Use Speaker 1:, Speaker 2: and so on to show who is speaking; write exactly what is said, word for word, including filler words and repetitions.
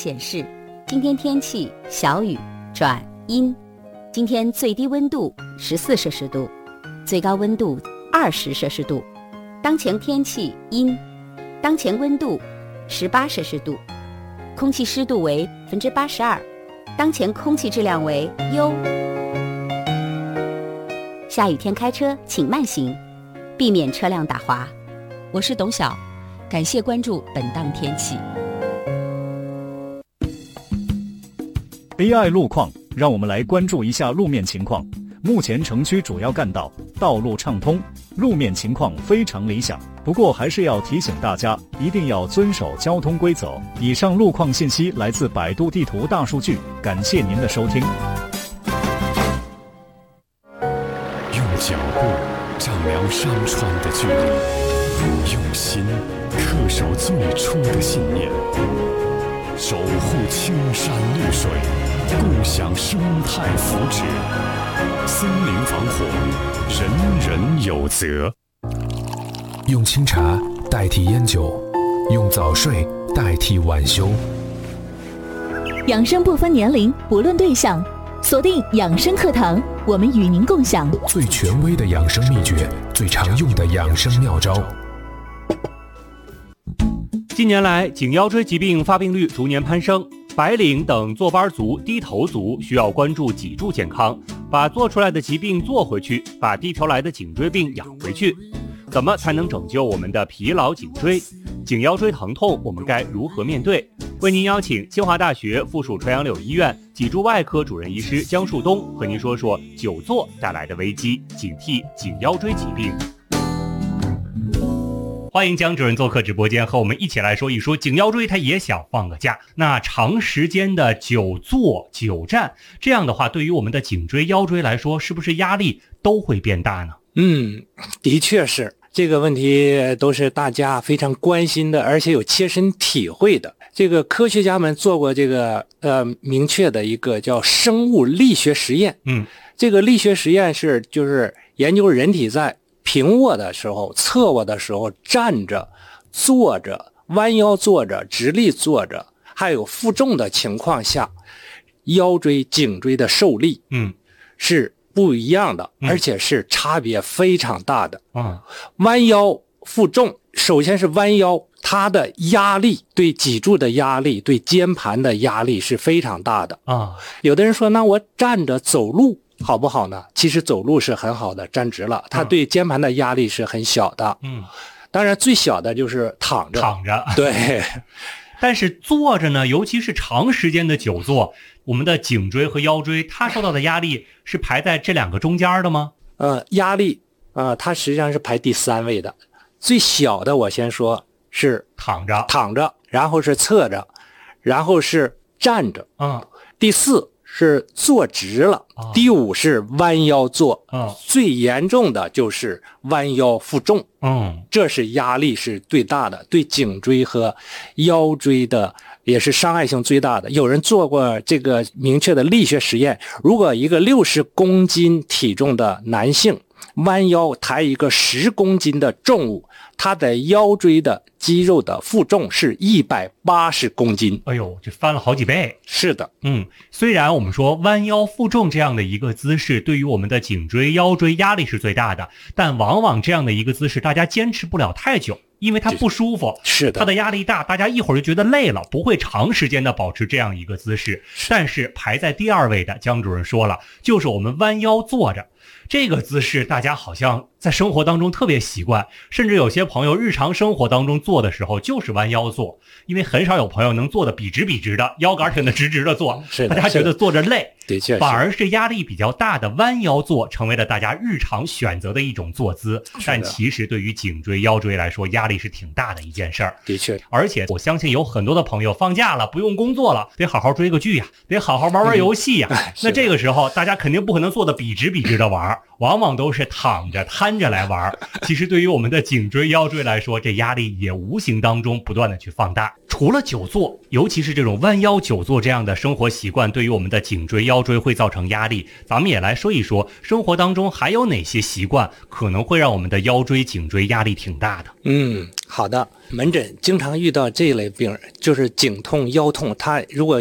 Speaker 1: 显示，今天天气小雨转阴，今天最低温度十四摄氏度，最高温度二十摄氏度。当前天气阴，当前温度十八摄氏度，空气湿度为百分之八十二，当前空气质量为优。下雨天开车请慢行，避免车辆打滑。
Speaker 2: 我是董晓，感谢关注本档天气。
Speaker 3: A I 路况，让我们来关注一下路面情况。目前城区主要干道道路畅通，路面情况非常理想。不过还是要提醒大家，一定要遵守交通规则。以上路况信息来自百度地图大数据，感谢您的收听。
Speaker 4: 用脚步丈量山川的距离，用心恪守最初的信念，守护青山绿水，共享生态福祉。森林防火，人人有责。
Speaker 5: 用清茶代替烟酒，用早睡代替晚休。
Speaker 6: 养生不分年龄，不论对象，锁定养生课堂，我们与您共享
Speaker 5: 最权威的养生秘诀，最常用的养生妙招。
Speaker 7: 近年来，颈腰椎疾病发病率逐年攀升，白领等坐班族、低头族需要关注脊柱健康，把做出来的疾病做回去，把低头来的颈椎病养回去。怎么才能拯救我们的疲劳颈椎？颈腰椎疼痛我们该如何面对？为您邀请清华大学附属垂杨柳医院脊柱外科主任医师姜树东和您说说久坐带来的危机，警惕颈腰椎疾病。欢迎姜主任做客直播间，和我们一起来说一说颈腰椎它也想放个假。那长时间的久坐久站，这样的话对于我们的颈椎腰椎来说，是不是压力都会变大呢？
Speaker 8: 嗯，的确是，这个问题都是大家非常关心的，而且有切身体会的。这个科学家们做过这个呃明确的一个叫生物力学实验。
Speaker 7: 嗯，
Speaker 8: 这个力学实验是就是研究人体在平卧的时候、侧卧的时候、站着、坐着、弯腰坐着、直立坐着，还有负重的情况下，腰椎、颈椎的受力，
Speaker 7: 嗯，
Speaker 8: 是不一样的，而且是差别非常大的。
Speaker 7: 嗯，
Speaker 8: 弯腰负重，首先是弯腰，它的压力对脊柱的压力、对肩盘的压力是非常大的
Speaker 7: 啊。
Speaker 8: 有的人说，那我站着走路好不好呢？其实走路是很好的，站直了，它对肩盘的压力是很小的。
Speaker 7: 嗯，
Speaker 8: 当然最小的就是躺着。
Speaker 7: 躺着，
Speaker 8: 对。
Speaker 7: 但是坐着呢，尤其是长时间的久坐，我们的颈椎和腰椎，它受到的压力是排在这两个中间的吗？
Speaker 8: 呃，压力呃，它实际上是排第三位的。最小的我先说是
Speaker 7: 躺着，
Speaker 8: 躺着，然后是侧着，然后是站着。
Speaker 7: 嗯，
Speaker 8: 第四是坐直了，
Speaker 7: 哦、
Speaker 8: 第五是弯腰坐，
Speaker 7: 哦、
Speaker 8: 最严重的就是弯腰负重，
Speaker 7: 嗯，
Speaker 8: 这是压力是最大的，对颈椎和腰椎的也是伤害性最大的。有人做过这个明确的力学实验，如果一个六十公斤体重的男性弯腰抬一个十公斤的重物，他的腰椎的肌肉的负重是一百八十公斤。
Speaker 7: 哎呦，这翻了好几倍。
Speaker 8: 是的。
Speaker 7: 嗯，虽然我们说弯腰负重这样的一个姿势对于我们的颈椎腰椎压力是最大的，但往往这样的一个姿势大家坚持不了太久，因为它不舒服。
Speaker 8: 是的，
Speaker 7: 它的压力大，大家一会儿就觉得累了，不会长时间的保持这样一个姿势。但是排在第二位的，姜主任说了，就是我们弯腰坐着这个姿势，大家好像在生活当中特别习惯，甚至有些朋友日常生活当中做的时候就是弯腰坐，因为很少有朋友能做的笔直笔直的，腰杆挺得直直的坐，
Speaker 8: 是的，
Speaker 7: 大家觉得坐着累。
Speaker 8: 的确，
Speaker 7: 反而是压力比较大的弯腰坐成为了大家日常选择的一种坐姿，但其实对于颈椎腰椎来说压力是挺大的一件事儿。
Speaker 8: 的确，
Speaker 7: 而且我相信有很多的朋友放假了不用工作了，得好好追个剧呀，得好好玩玩游戏呀、嗯、那这个时候大家肯定不可能坐的笔直笔直的玩， 往往都是躺着瘫着来玩。其实对于我们的颈椎腰椎来说，这压力也无形当中不断的去放大。除了久坐，尤其是这种弯腰久坐这样的生活习惯对于我们的颈椎腰椎会造成压力，咱们也来说一说生活当中还有哪些习惯可能会让我们的腰椎颈椎压力挺大的。
Speaker 8: 嗯，好的。门诊经常遇到这类病人，就是颈痛腰痛，他如果